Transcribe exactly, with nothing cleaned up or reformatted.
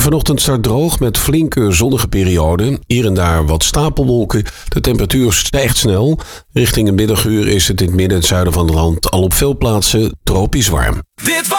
vanochtend start droog met flinke zonnige perioden. Hier en daar wat stapelwolken. De temperatuur stijgt snel. Richting het middaguur is het in het midden en het zuiden van het land al op veel plaatsen tropisch warm. Dit was